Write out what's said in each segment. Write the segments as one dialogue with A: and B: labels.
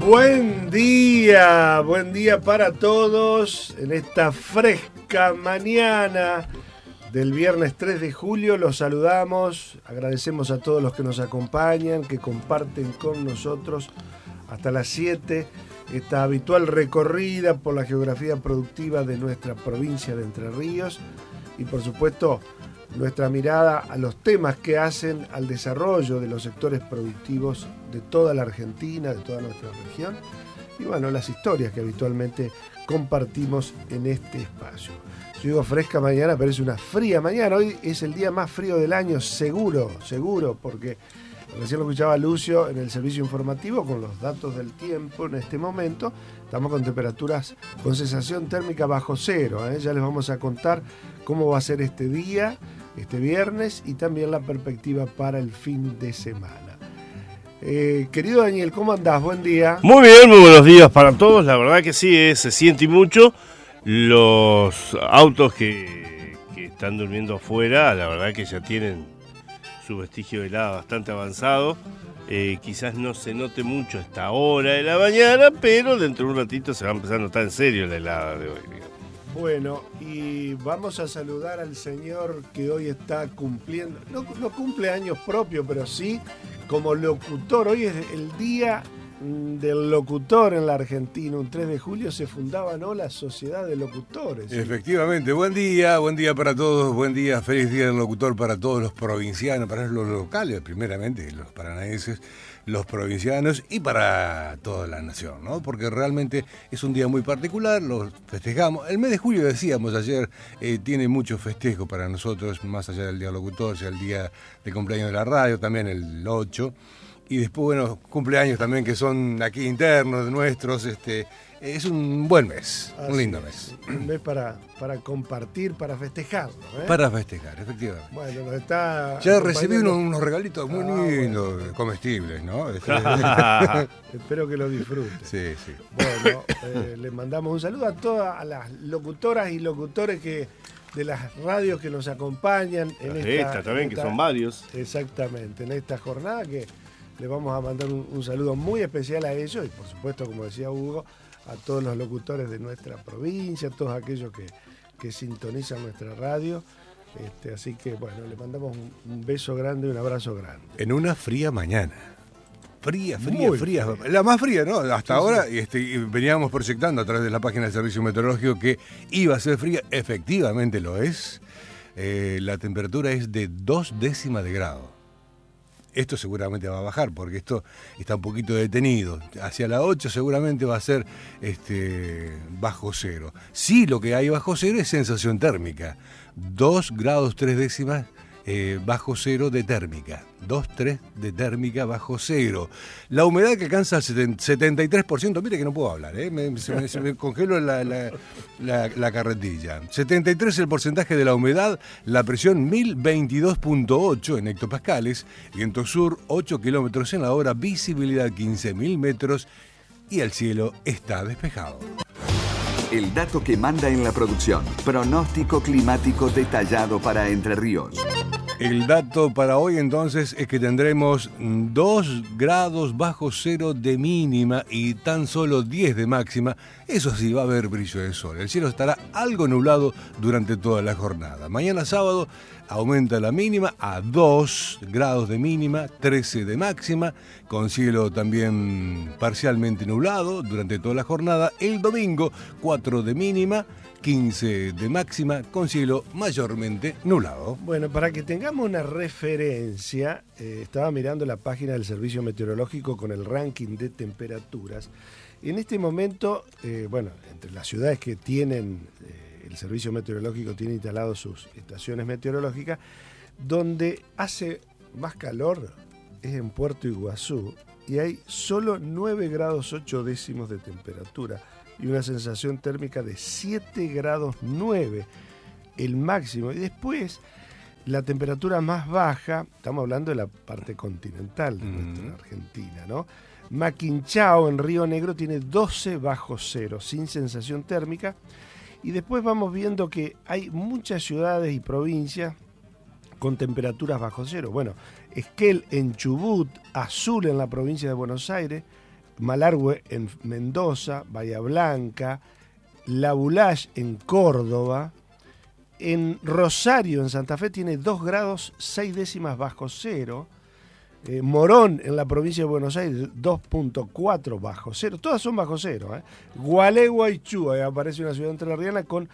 A: Buen día para todos en esta fresca mañana del viernes 3 de julio. Los saludamos, agradecemos a todos los que nos acompañan, que comparten con nosotros hasta las 7 esta habitual recorrida por la geografía productiva de nuestra provincia de Entre Ríos y por supuesto nuestra mirada a los temas que hacen al desarrollo de los sectores productivos de toda la Argentina, de toda nuestra región, y bueno, las historias que habitualmente compartimos en este espacio. Yo digo fresca mañana, pero es una fría mañana. Hoy es el día más frío del año, seguro, porque recién lo escuchaba Lucio en el servicio informativo con los datos del tiempo en este momento. Estamos con temperaturas con sensación térmica bajo cero. Ya les vamos a contar cómo va a ser este día, este viernes, y también la perspectiva para el fin de semana. Querido Daniel, ¿cómo andás? Buen día.
B: Muy bien, muy buenos días para todos. La verdad que sí, se siente mucho. Los autos que están durmiendo afuera, la verdad que ya tienen su vestigio de helada bastante avanzado. Quizás no se note mucho a esta hora de la mañana, pero dentro de un ratito se va a empezar a notar en serio la helada de hoy.
A: Bueno, y vamos a saludar al señor que hoy está cumpliendo, no cumple años propios, pero sí como locutor. Hoy es el día del locutor en la Argentina. Un 3 de julio se fundaba, ¿no?, la Sociedad de Locutores.
C: Efectivamente, buen día para todos, buen día, feliz día del locutor para todos los provincianos, para los locales, primeramente, los paranaenses, los provincianos y para toda la nación, ¿no? Porque realmente es un día muy particular, lo festejamos. El mes de julio, decíamos ayer, tiene mucho festejo para nosotros, más allá del día del locutor, sea el día de cumpleaños de la radio, también el 8. Y después, bueno, cumpleaños también que son aquí internos, nuestros, es un buen mes, un lindo mes.
A: Un mes para compartir, para festejarlo, ¿eh?
C: Para festejar, efectivamente.
A: Bueno, nos está...
C: Ya recibí unos regalitos muy lindos, bueno, comestibles, ¿no?
A: Espero que lo disfruten.
C: Sí.
A: Bueno, les mandamos un saludo a todas las locutoras y locutores de las radios que nos acompañan en esta
B: también, que son varios.
A: Exactamente, en esta jornada que les vamos a mandar un saludo muy especial a ellos y por supuesto, como decía Hugo, a todos los locutores de nuestra provincia, a todos aquellos que sintonizan nuestra radio. Así que bueno, le mandamos un beso grande y un abrazo grande.
C: En una fría mañana. Fría. La más fría, ¿no? Hasta ahora veníamos proyectando a través de la página del Servicio Meteorológico que iba a ser fría. Efectivamente lo es. La temperatura es de 0,2 de grado. Esto seguramente va a bajar porque esto está un poquito detenido. Hacia las 8 seguramente va a ser bajo cero. Sí, lo que hay bajo cero es sensación térmica. 2 grados 3 décimas bajo cero de térmica. 2,3 de térmica bajo cero. La humedad que alcanza el 73%. Mire que no puedo hablar, se me congelo la carretilla. 73 el porcentaje de la humedad, la presión 1022.8 en hectopascales, viento sur 8 kilómetros en la hora, visibilidad 15.000 metros y el cielo está despejado.
D: El dato que manda en la producción. Pronóstico climático detallado para Entre Ríos.
C: El dato para hoy entonces es que tendremos 2 grados bajo cero de mínima y tan solo 10 de máxima. Eso sí, va a haber brillo de sol. El cielo estará algo nublado durante toda la jornada. Mañana sábado aumenta la mínima a 2 grados de mínima, 13 de máxima, con cielo también parcialmente nublado durante toda la jornada. El domingo 4 de mínima, 15 de máxima, con cielo mayormente nublado.
A: Bueno, para que tengamos una referencia, estaba mirando la página del Servicio Meteorológico con el ranking de temperaturas. En este momento, entre las ciudades que tienen, el Servicio Meteorológico tiene instalados sus estaciones meteorológicas, donde hace más calor es en Puerto Iguazú y hay solo 9 grados 8 décimos de temperatura y una sensación térmica de 7 grados 9, el máximo. Y después, la temperatura más baja, estamos hablando de la parte continental de nuestra Argentina, ¿no? Maquinchao, en Río Negro, tiene 12 bajo cero, sin sensación térmica. Y después vamos viendo que hay muchas ciudades y provincias con temperaturas bajo cero. Bueno, Esquel en Chubut, Azul en la provincia de Buenos Aires, Malargüe en Mendoza, Bahía Blanca, La Bulache en Córdoba. En Rosario, en Santa Fe, tiene 2 grados 6 décimas bajo cero. Morón, en la provincia de Buenos Aires, 2.4 bajo cero. Todas son bajo cero. Gualeguaychú, ahí aparece una ciudad entrerriana con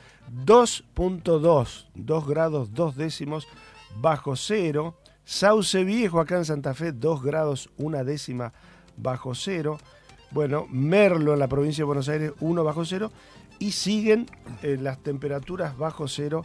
A: 2.2, 2 grados 2 décimos bajo cero. Sauce Viejo, acá en Santa Fe, 2 grados 1 décima bajo cero. Bueno, Merlo, en la provincia de Buenos Aires, 1 bajo cero. Y siguen las temperaturas bajo cero,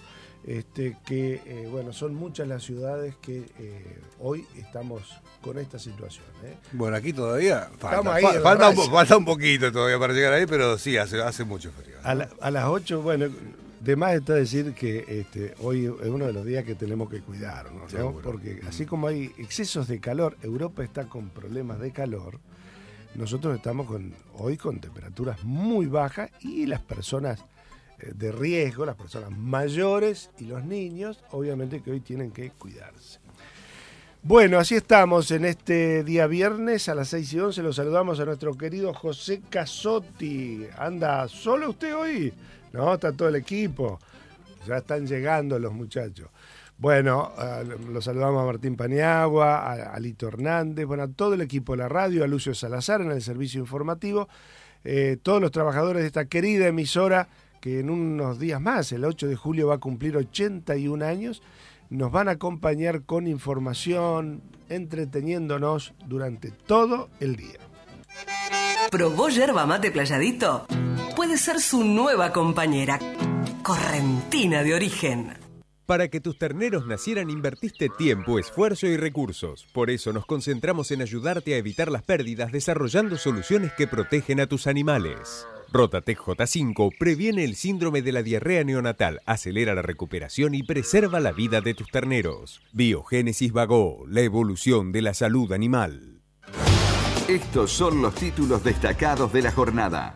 A: bueno, son muchas las ciudades que hoy estamos con esta situación.
C: Bueno, aquí todavía
A: falta
C: un poquito todavía para llegar ahí, pero sí, hace mucho frío.
A: A las 8, bueno, de más está decir que hoy es uno de los días que tenemos que cuidarnos, ¿no? Porque así como hay excesos de calor, Europa está con problemas de calor. Nosotros estamos hoy con temperaturas muy bajas y las personas de riesgo, las personas mayores y los niños, obviamente que hoy tienen que cuidarse. Bueno, así estamos en este día viernes a las 6:11. Los saludamos a nuestro querido José Casotti. ¿Anda solo usted hoy? No, está todo el equipo. Ya están llegando los muchachos. Bueno, los saludamos a Martín Paniagua, a Lito Hernández, bueno, a todo el equipo de la radio, a Lucio Salazar en el servicio informativo, todos los trabajadores de esta querida emisora que en unos días más, el 8 de julio, va a cumplir 81 años, nos van a acompañar con información, entreteniéndonos durante todo el día.
E: ¿Probó yerba mate Playadito? Puede ser su nueva compañera, correntina de origen.
F: Para que tus terneros nacieran invertiste tiempo, esfuerzo y recursos. Por eso nos concentramos en ayudarte a evitar las pérdidas desarrollando soluciones que protegen a tus animales. Rotatec J5 previene el síndrome de la diarrea neonatal, acelera la recuperación y preserva la vida de tus terneros. Biogénesis Vagó, la evolución de la salud animal.
D: Estos son los títulos destacados de la jornada.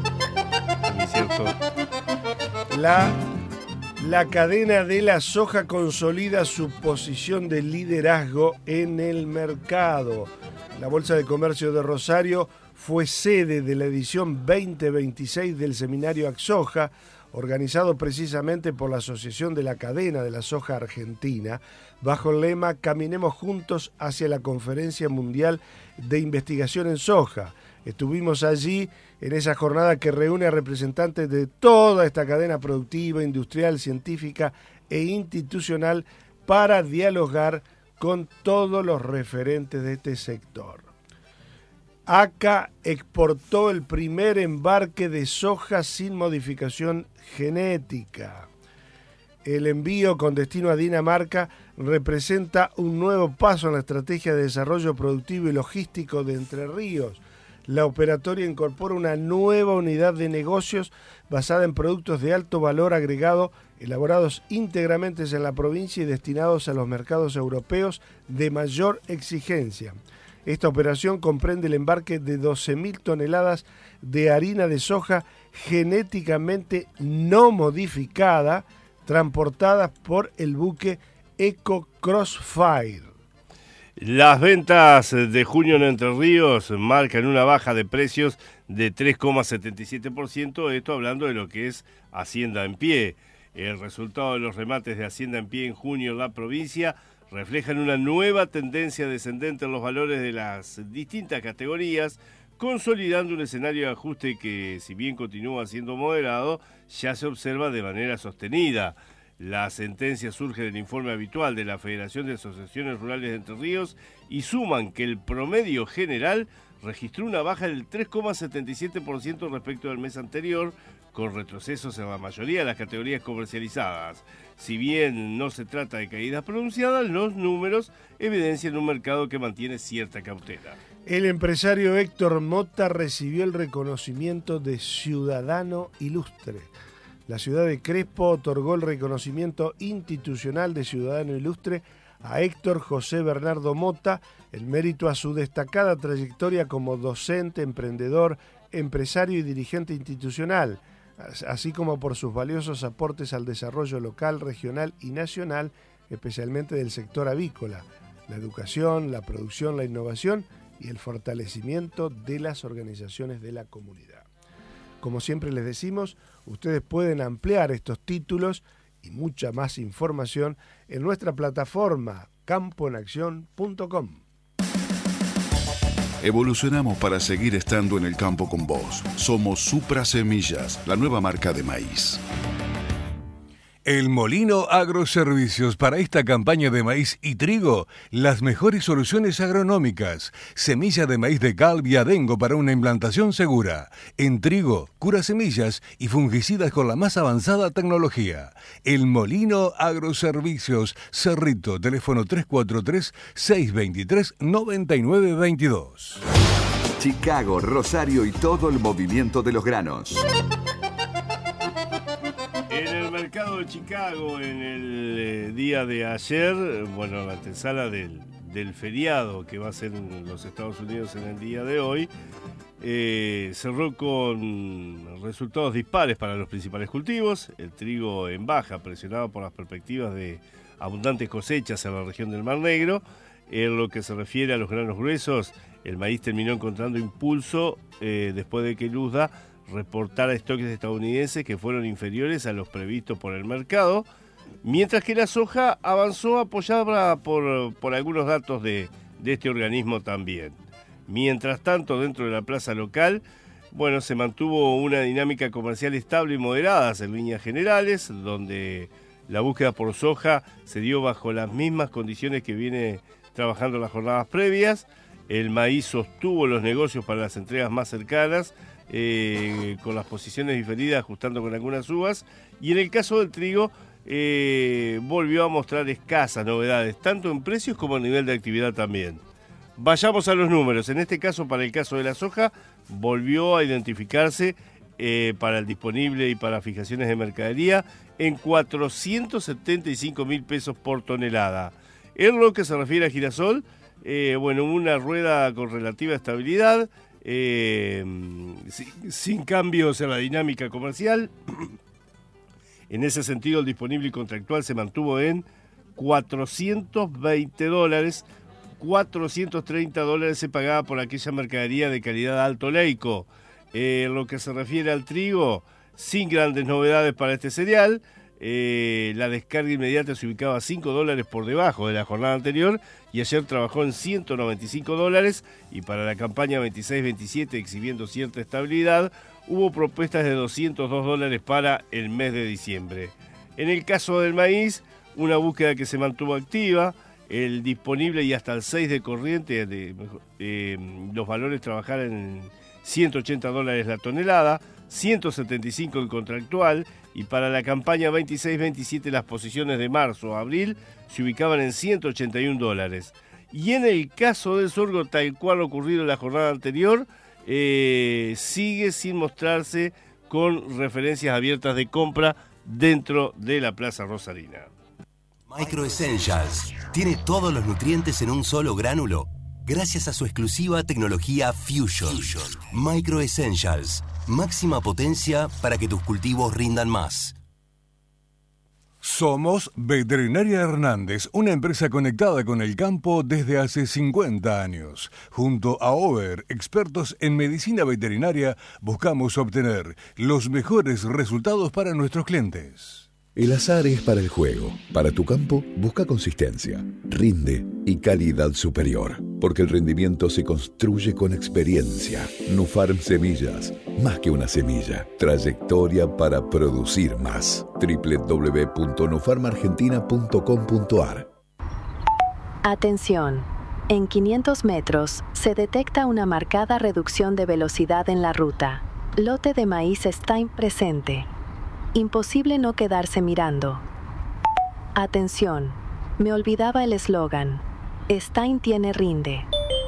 A: La cadena de la soja consolida su posición de liderazgo en el mercado. La Bolsa de Comercio de Rosario fue sede de la edición 2026 del seminario AgSoja, organizado precisamente por la Asociación de la Cadena de la Soja Argentina, bajo el lema Caminemos juntos hacia la Conferencia Mundial de Investigación en Soja. Estuvimos allí en esa jornada que reúne a representantes de toda esta cadena productiva, industrial, científica e institucional para dialogar con todos los referentes de este sector. ACA exportó el primer embarque de soja sin modificación genética. El envío con destino a Dinamarca representa un nuevo paso en la estrategia de desarrollo productivo y logístico de Entre Ríos. La operatoria incorpora una nueva unidad de negocios basada en productos de alto valor agregado, elaborados íntegramente en la provincia y destinados a los mercados europeos de mayor exigencia. Esta operación comprende el embarque de 12.000 toneladas de harina de soja genéticamente no modificada, transportadas por el buque Eco Crossfire.
B: Las ventas de junio en Entre Ríos marcan una baja de precios de 3,77%, esto hablando de lo que es Hacienda en Pie. El resultado de los remates de Hacienda en Pie en junio en la provincia reflejan una nueva tendencia descendente en los valores de las distintas categorías, consolidando un escenario de ajuste que, si bien continúa siendo moderado, ya se observa de manera sostenida. La sentencia surge del informe habitual de la Federación de Asociaciones Rurales de Entre Ríos y suman que el promedio general registró una baja del 3,77% respecto al mes anterior, con retrocesos en la mayoría de las categorías comercializadas. Si bien no se trata de caídas pronunciadas, los números evidencian un mercado que mantiene cierta cautela.
A: El empresario Héctor Mota recibió el reconocimiento de Ciudadano Ilustre. La ciudad de Crespo otorgó el reconocimiento institucional de Ciudadano Ilustre a Héctor José Bernardo Mota, en mérito a su destacada trayectoria como docente, emprendedor, empresario y dirigente institucional, así como por sus valiosos aportes al desarrollo local, regional y nacional, especialmente del sector avícola, la educación, la producción, la innovación y el fortalecimiento de las organizaciones de la comunidad. Como siempre les decimos, ustedes pueden ampliar estos títulos y mucha más información en nuestra plataforma campoenacción.com.
G: Evolucionamos para seguir estando en el campo con vos. Somos Supra Semillas, la nueva marca de maíz.
C: El Molino Agroservicios, para esta campaña de maíz y trigo, las mejores soluciones agronómicas. Semilla de maíz de cal Viadengo para una implantación segura. En trigo, cura semillas y fungicidas con la más avanzada tecnología. El Molino Agroservicios, Cerrito, teléfono 343-623-9922.
D: Chicago, Rosario y todo el movimiento de los granos.
B: En el mercado de Chicago, en el día de ayer, bueno, la antesala del feriado que va a ser en los Estados Unidos en el día de hoy, cerró con resultados dispares para los principales cultivos. El trigo en baja, presionado por las perspectivas de abundantes cosechas en la región del Mar Negro. En lo que se refiere a los granos gruesos, el maíz terminó encontrando impulso después de que el USDA reportara stocks estadounidenses que fueron inferiores a los previstos por el mercado, mientras que la soja avanzó apoyada por algunos datos de este organismo también. Mientras tanto, dentro de la plaza local, bueno, se mantuvo una dinámica comercial estable y moderada en líneas generales, donde la búsqueda por soja se dio bajo las mismas condiciones que viene trabajando las jornadas previas. El maíz sostuvo los negocios para las entregas más cercanas, con las posiciones diferidas ajustando con algunas uvas, y en el caso del trigo volvió a mostrar escasas novedades, tanto en precios como a nivel de actividad también. Vayamos a los números. En este caso, para el caso de la soja, volvió a identificarse para el disponible y para fijaciones de mercadería en 475.000 pesos por tonelada. En lo que se refiere a girasol, bueno, una rueda con relativa estabilidad, sin cambios en la dinámica comercial. En ese sentido, el disponible y contractual se mantuvo en $420, $430 se pagaba por aquella mercadería de calidad alto leico. En lo que se refiere al trigo, sin grandes novedades para este cereal. La descarga inmediata se ubicaba a $5 por debajo de la jornada anterior y ayer trabajó en $195, y para la campaña 26-27, exhibiendo cierta estabilidad, hubo propuestas de $202 para el mes de diciembre. En el caso del maíz, una búsqueda que se mantuvo activa, el disponible y hasta el 6 de corriente, los valores trabajaron en $180 la tonelada, 175 el contractual, y para la campaña 26-27 las posiciones de marzo a abril se ubicaban en $181. Y en el caso del sorgo, tal cual ocurrido en la jornada anterior, sigue sin mostrarse con referencias abiertas de compra dentro de la Plaza Rosarina.
H: Micro Essentials tiene todos los nutrientes en un solo gránulo, gracias a su exclusiva tecnología Fusion. Micro Essentials, máxima potencia para que tus cultivos rindan más.
C: Somos Veterinaria Hernández, una empresa conectada con el campo desde hace 50 años. Junto a Over, expertos en medicina veterinaria, buscamos obtener los mejores resultados para nuestros clientes.
I: El azar es para el juego. Para tu campo, busca consistencia, rinde y calidad superior. Porque el rendimiento se construye con experiencia. Nufarm Semillas, más que una semilla. Trayectoria para producir más. www.nufarmargentina.com.ar.
J: Atención. En 500 metros se detecta una marcada reducción de velocidad en la ruta. Lote de maíz Stein presente. Imposible no quedarse mirando. Atención, me olvidaba el eslogan. Stein tiene rinde.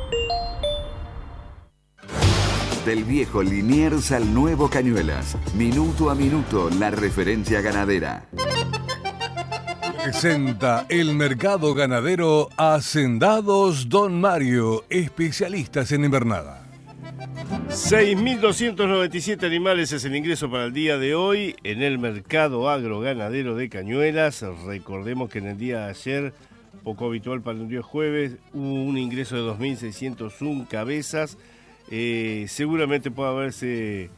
D: Del viejo Liniers al nuevo Cañuelas. Minuto a minuto, la referencia ganadera.
C: Presenta el mercado ganadero Hacendados Don Mario, especialistas en invernada.
B: 6.297 animales es el ingreso para el día de hoy en el mercado agroganadero de Cañuelas. Recordemos que en el día de ayer poco habitual para un día jueves. Hubo un ingreso de 2.601 cabezas. Seguramente puede haberse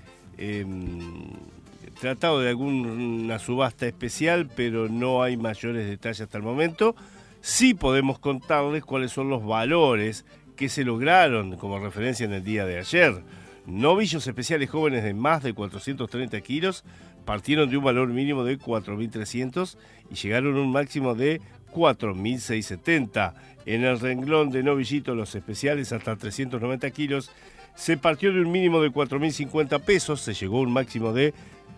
B: tratado de alguna subasta especial, pero no hay mayores detalles hasta el momento. Sí podemos contarles cuáles son los valores que se lograron como referencia en el día de ayer. Novillos especiales jóvenes de más de 430 kilos partieron de un valor mínimo de 4.300 y llegaron a un máximo de 4.670. En el renglón de novillitos, los especiales hasta 390 kilos, se partió de un mínimo de 4.050 pesos, se llegó a un máximo de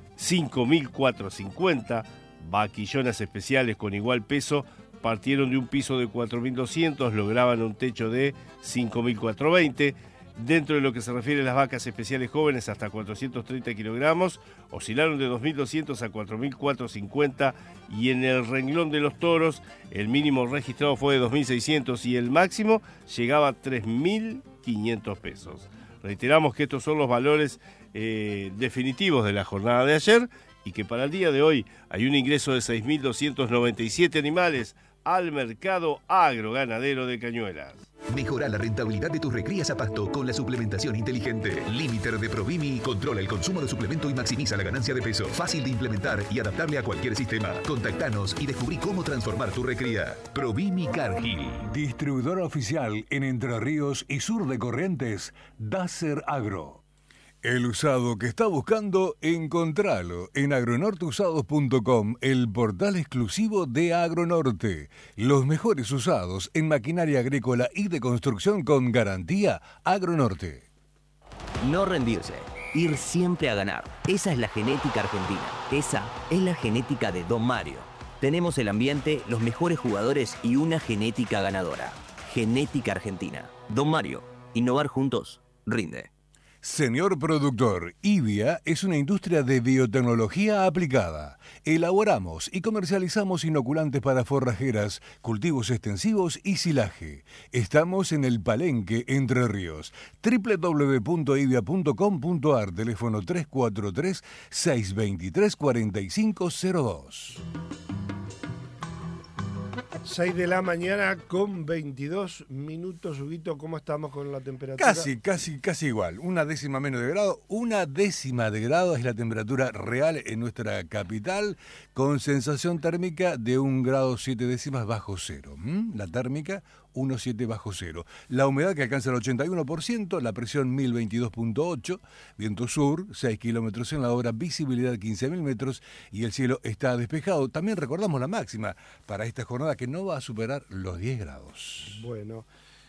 B: 5.450. Vaquillonas especiales con igual peso partieron de un piso de 4.200, lograban un techo de 5.420. Dentro de lo que se refiere a las vacas especiales jóvenes hasta 430 kilogramos, oscilaron de 2.200 a 4.450, y en el renglón de los toros el mínimo registrado fue de 2.600 y el máximo llegaba a 3.500 pesos. Reiteramos que estos son los valores definitivos de la jornada de ayer y que para el día de hoy hay un ingreso de 6.297 animales al mercado agroganadero de Cañuelas.
K: Mejora la rentabilidad de tus recrías a pasto con la suplementación inteligente. Limiter de Provimi controla el consumo de suplemento y maximiza la ganancia de peso. Fácil de implementar y adaptable a cualquier sistema. Contactanos y descubrí cómo transformar tu recría. Provimi Cargill.
L: Distribuidor oficial en Entre Ríos y sur de Corrientes, Dacer Agro.
C: El usado que está buscando, encontralo en agronorteusados.com, el portal exclusivo de Agronorte. Los mejores usados en maquinaria agrícola y de construcción con garantía. Agronorte.
M: No rendirse, ir siempre a ganar. Esa es la genética argentina. Esa es la genética de Don Mario. Tenemos el ambiente, los mejores jugadores y una genética ganadora. Genética argentina. Don Mario, innovar juntos, rinde.
C: Señor productor, IBIA es una industria de biotecnología aplicada. Elaboramos y comercializamos inoculantes para forrajeras, cultivos extensivos y silaje. Estamos en el Palenque, Entre Ríos. www.ibia.com.ar, teléfono 343-623-4502.
A: 6 de la mañana con 22 minutos. Huguito, ¿cómo estamos con la temperatura?
C: Casi igual. 1/10 menos de grado. 1/10 de grado es la temperatura real en nuestra capital, con sensación térmica de 1 grado 7 décimas bajo cero. La térmica 1,7 bajo cero. La humedad que alcanza el 81%, la presión 1022.8, viento sur, 6 kilómetros en la hora, visibilidad 15.000 metros y el cielo está despejado. También recordamos la máxima para esta jornada, que no va a superar los 10 grados.
A: Bueno,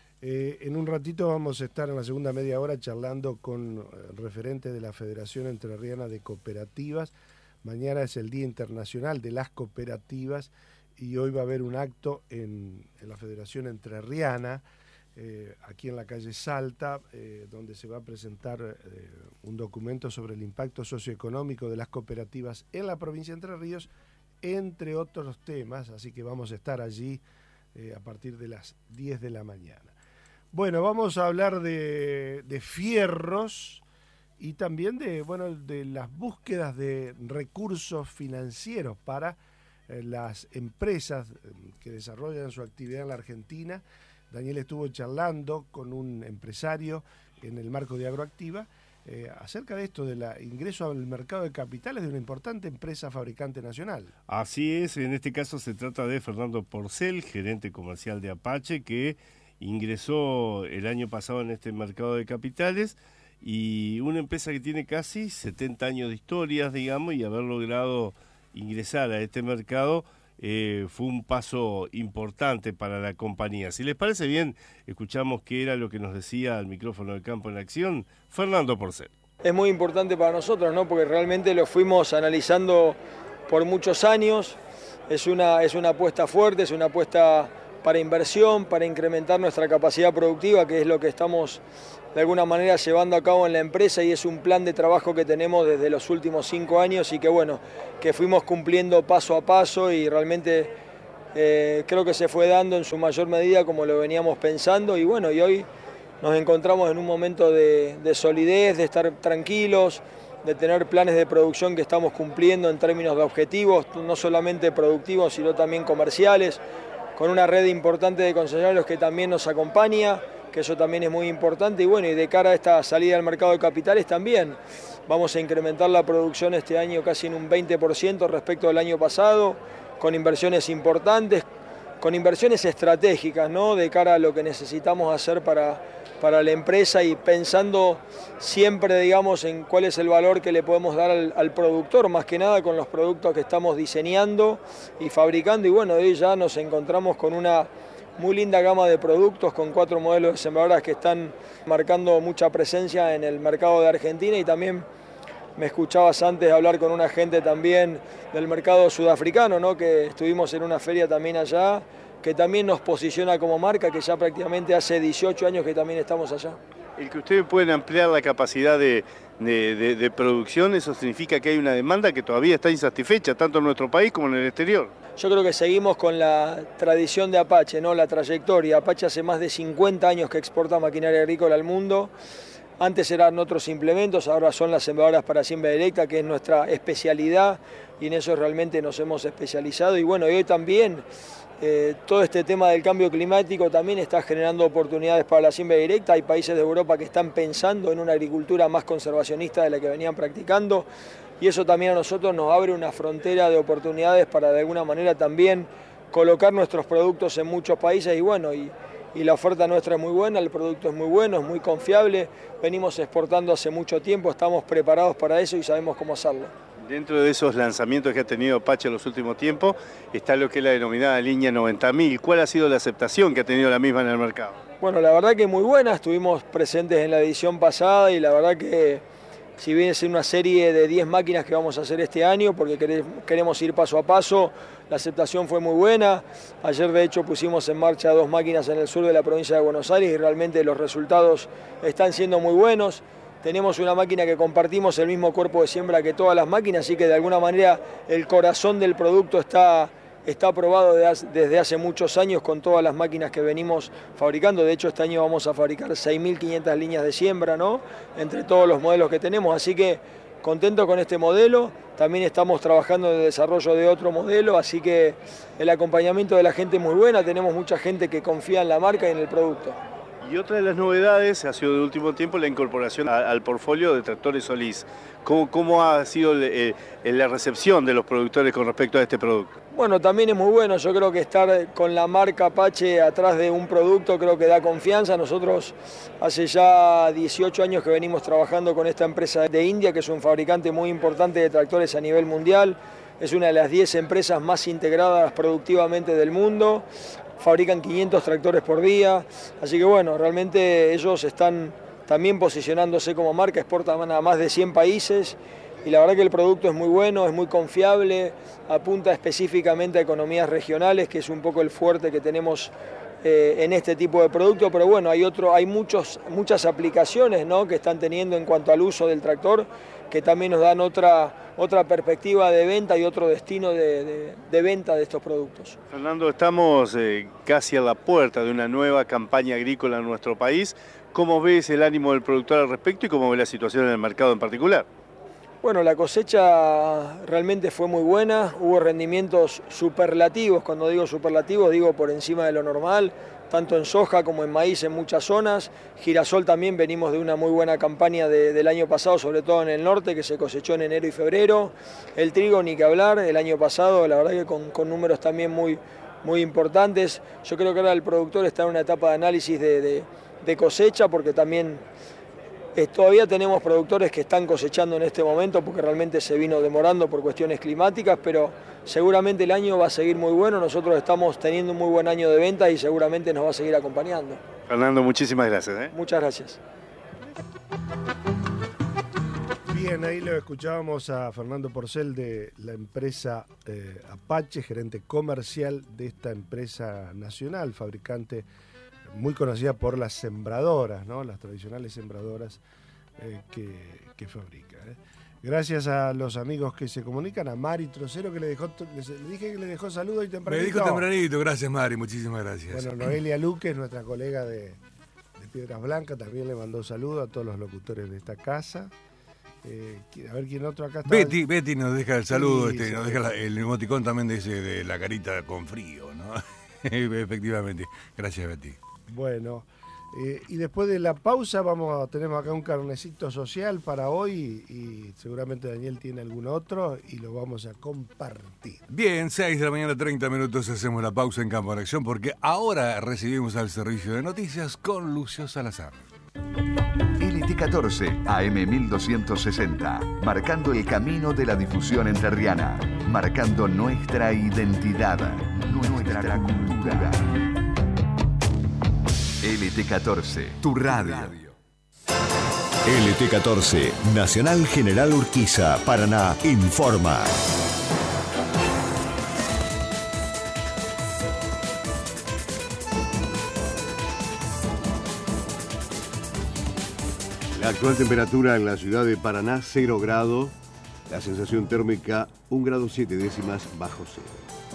A: en un ratito vamos a estar en la segunda media hora charlando con referentes de la Federación Entrerriana de Cooperativas. Mañana es el Día Internacional de las Cooperativas y hoy va a haber un acto en la Federación Entrerriana, aquí en la calle Salta, donde se va a presentar un documento sobre el impacto socioeconómico de las cooperativas en la provincia de Entre Ríos, entre otros temas, así que vamos a estar allí a partir de las 10 de la mañana. Bueno, vamos a hablar de fierros y también de las búsquedas de recursos financieros para las empresas que desarrollan su actividad en la Argentina. Daniel estuvo charlando con un empresario en el marco de Agroactiva acerca de esto, del ingreso al mercado de capitales de una importante empresa fabricante nacional.
B: Así es, en este caso se trata de Fernando Porcel, gerente comercial de Apache, que ingresó el año pasado en este mercado de capitales, y una empresa que tiene casi 70 años de historias, digamos, y haber logrado ingresar a este mercado fue un paso importante para la compañía. Si les parece bien, escuchamos qué era lo que nos decía al micrófono del Campo en Acción Fernando Porcel.
N: Es muy importante para nosotros, ¿no? Porque realmente lo fuimos analizando por muchos años. Es una apuesta fuerte, es una apuesta para inversión, para incrementar nuestra capacidad productiva, que es lo que estamos de alguna manera llevando a cabo en la empresa, y es un plan de trabajo que tenemos desde los últimos 5 años y que fuimos cumpliendo paso a paso, y realmente creo que se fue dando en su mayor medida como lo veníamos pensando, y hoy nos encontramos en un momento de solidez, de estar tranquilos, de tener planes de producción que estamos cumpliendo en términos de objetivos, no solamente productivos, sino también comerciales, una red importante de concesionarios que también nos acompaña, que eso también es muy importante. Y bueno, y de cara a esta salida al mercado de capitales también vamos a incrementar la producción este año casi en un 20% respecto del año pasado, con inversiones importantes, con inversiones estratégicas, ¿no? De cara a lo que necesitamos hacer para la empresa y pensando siempre, digamos, en cuál es el valor que le podemos dar al productor, más que nada con los productos que estamos diseñando y fabricando. Y bueno, hoy ya nos encontramos con una muy linda gama de productos, con 4 modelos de sembradoras que están marcando mucha presencia en el mercado de Argentina. Y también me escuchabas antes hablar con una gente también del mercado sudafricano, ¿no? Que estuvimos en una feria también allá, que también nos posiciona como marca, que ya prácticamente hace 18 años que también estamos allá.
B: El que ustedes pueden ampliar la capacidad de producción, eso significa que hay una demanda que todavía está insatisfecha, tanto en nuestro país como en el exterior.
N: Yo creo que seguimos con la tradición de Apache, ¿no? La trayectoria. Apache hace más de 50 años que exporta maquinaria agrícola al mundo. Antes eran otros implementos, ahora son las sembradoras para siembra directa, que es nuestra especialidad, y en eso realmente nos hemos especializado. Y bueno, y hoy también todo este tema del cambio climático también está generando oportunidades para la siembra directa. Hay países de Europa que están pensando en una agricultura más conservacionista de la que venían practicando, y eso también a nosotros nos abre una frontera de oportunidades para de alguna manera también colocar nuestros productos en muchos países. Y bueno, y la oferta nuestra es muy buena, el producto es muy bueno, es muy confiable, venimos exportando hace mucho tiempo, estamos preparados para eso y sabemos cómo hacerlo.
B: Dentro de esos lanzamientos que ha tenido Apache en los últimos tiempos está lo que es la denominada línea 90.000. ¿Cuál ha sido la aceptación que ha tenido la misma en el mercado?
N: Bueno, la verdad que muy buena, estuvimos presentes en la edición pasada y la verdad que si bien es una serie de 10 máquinas que vamos a hacer este año, porque queremos ir paso a paso, la aceptación fue muy buena. Ayer de hecho pusimos en marcha 2 máquinas en el sur de la provincia de Buenos Aires y realmente los resultados están siendo muy buenos. Tenemos una máquina que compartimos el mismo cuerpo de siembra que todas las máquinas, así que de alguna manera el corazón del producto está aprobado desde hace muchos años con todas las máquinas que venimos fabricando. De hecho, este año vamos a fabricar 6.500 líneas de siembra, ¿no? Entre todos los modelos que tenemos, así que contento con este modelo. También estamos trabajando en el desarrollo de otro modelo, así que el acompañamiento de la gente es muy buena. Tenemos mucha gente que confía en la marca y en el producto.
B: Y otra de las novedades ha sido de último tiempo la incorporación al portfolio de tractores Solís. ¿Cómo ha sido la recepción de los productores con respecto a este producto?
N: Bueno, también es muy bueno. Yo creo que estar con la marca Apache atrás de un producto creo que da confianza. Nosotros hace ya 18 años que venimos trabajando con esta empresa de India, que es un fabricante muy importante de tractores a nivel mundial. Es una de las 10 empresas más integradas productivamente del mundo. Fabrican 500 tractores por día, así que bueno, realmente ellos están también posicionándose como marca, exportan a más de 100 países y la verdad que el producto es muy bueno, es muy confiable, apunta específicamente a economías regionales, que es un poco el fuerte que tenemos en este tipo de producto, pero bueno, hay muchas aplicaciones, ¿no?, que están teniendo en cuanto al uso del tractor, que también nos dan otra perspectiva de venta y otro destino de venta de estos productos.
B: Fernando, estamos casi a la puerta de una nueva campaña agrícola en nuestro país. ¿Cómo ves el ánimo del productor al respecto y cómo ves la situación en el mercado en particular?
N: Bueno, la cosecha realmente fue muy buena, hubo rendimientos superlativos. Cuando digo superlativos digo por encima de lo normal, tanto en soja como en maíz en muchas zonas. Girasol también venimos de una muy buena campaña del año pasado, sobre todo en el norte, que se cosechó en enero y febrero. El trigo ni que hablar, el año pasado la verdad que con números también muy importantes. Yo creo que ahora el productor está en una etapa de análisis de cosecha, porque también todavía tenemos productores que están cosechando en este momento porque realmente se vino demorando por cuestiones climáticas, pero seguramente el año va a seguir muy bueno. Nosotros estamos teniendo un muy buen año de ventas y seguramente nos va a seguir acompañando.
B: Fernando, muchísimas gracias.
N: Muchas gracias.
A: Bien, ahí lo escuchábamos a Fernando Porcel de la empresa Apache, gerente comercial de esta empresa nacional, fabricante muy conocida por las sembradoras, ¿no?, las tradicionales sembradoras que fabrica. Gracias a los amigos que se comunican, a Mari Trocero, que le dije que le dejó saludos y tempranito.
C: Me dijo tempranito, gracias Mari, muchísimas gracias.
A: Bueno, Noelia Luque, nuestra colega de Piedras Blancas, también le mandó saludos a todos los locutores de esta casa. A ver quién otro acá está.
C: Betty nos deja el saludo,
A: Sí,
C: nos deja el emoticón también de la carita con frío, ¿no? Efectivamente. Gracias, Betty.
A: Bueno, y después de la pausa tenemos acá un carnecito social para hoy y seguramente Daniel tiene algún otro y lo vamos a compartir.
C: Bien, 6 de la mañana, 30 minutos, hacemos la pausa en Campo de Acción porque ahora recibimos al servicio de noticias con Lucio Salazar.
D: LT14 AM 1260, marcando el camino de la difusión entrerriana, marcando nuestra identidad, nuestra cultura. LT14, tu radio.
O: LT14, Nacional General Urquiza, Paraná, informa.
P: La actual temperatura en la ciudad de Paraná, 0 grados. La sensación térmica, 1 grado 7 décimas bajo cero.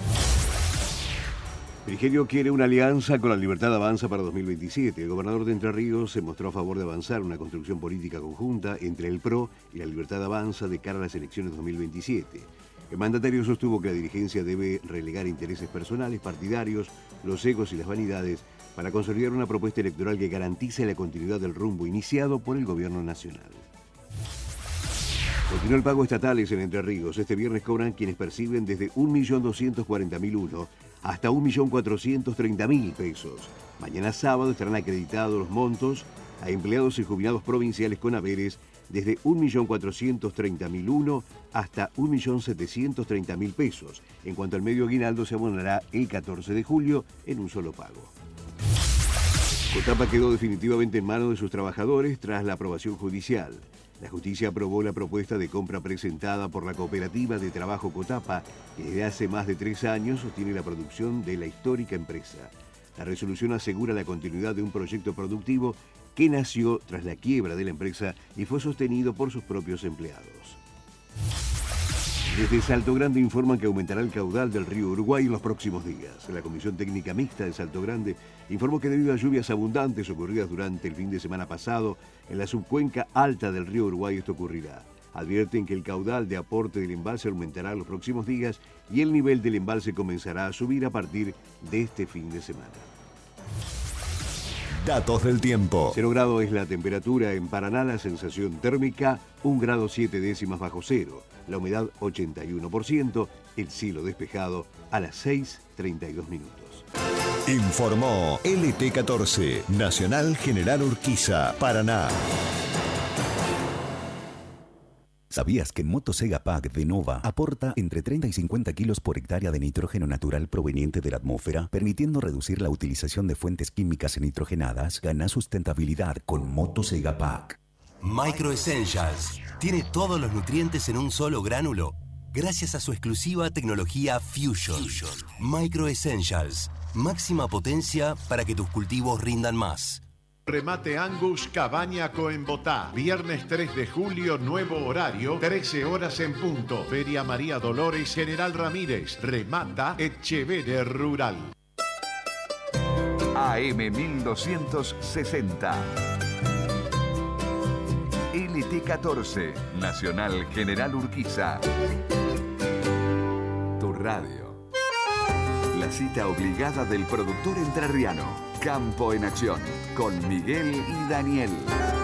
P: Frigerio quiere una alianza con la Libertad Avanza para 2027. El gobernador de Entre Ríos se mostró a favor de avanzar una construcción política conjunta entre el PRO y la Libertad Avanza de cara a las elecciones 2027. El mandatario sostuvo que la dirigencia debe relegar intereses personales, partidarios, los egos y las vanidades para consolidar una propuesta electoral que garantice la continuidad del rumbo iniciado por el gobierno nacional. Continúa el pago estatales en Entre Ríos. Este viernes cobran quienes perciben desde 1.240.001 hasta 1.430.000 pesos. Mañana sábado estarán acreditados los montos a empleados y jubilados provinciales con haberes desde 1.430.001 hasta 1.730.000 pesos. En cuanto al medio aguinaldo, se abonará el 14 de julio en un solo pago. Cotapa quedó definitivamente en manos de sus trabajadores tras la aprobación judicial. La justicia aprobó la propuesta de compra presentada por la Cooperativa de Trabajo Cotapa, que desde hace más de 3 años sostiene la producción de la histórica empresa. La resolución asegura la continuidad de un proyecto productivo que nació tras la quiebra de la empresa y fue sostenido por sus propios empleados. Desde Salto Grande informan que aumentará el caudal del río Uruguay en los próximos días. La Comisión Técnica Mixta de Salto Grande informó que debido a lluvias abundantes ocurridas durante el fin de semana pasado, en la subcuenca alta del río Uruguay esto ocurrirá. Advierten que el caudal de aporte del embalse aumentará en los próximos días y el nivel del embalse comenzará a subir a partir de este fin de semana.
O: Datos del tiempo.
P: 0 grados es la temperatura en Paraná, la sensación térmica 1 grado 7 décimas bajo cero, la humedad 81%, el cielo despejado a las 6:32 minutos.
O: Informó LT14, Nacional General Urquiza, Paraná. ¿Sabías que Motosega Pack de Nova aporta entre 30 y 50 kilos por hectárea de nitrógeno natural proveniente de la atmósfera, permitiendo reducir la utilización de fuentes químicas nitrogenadas? Gana sustentabilidad con Motosega Pack.
H: Micro Essentials tiene todos los nutrientes en un solo gránulo gracias a su exclusiva tecnología Fusion. Micro Essentials, máxima potencia para que tus cultivos rindan más.
Q: Remate Angus Cabaña Coembotá. Viernes 3 de julio, nuevo horario, 13 horas en punto. Feria María Dolores General Ramírez. Remata Etchevere Rural.
D: AM 1260. LT14, Nacional General Urquiza. Tu radio. La cita obligada del productor entrerriano. Campo en Acción, con Miguel y Daniel.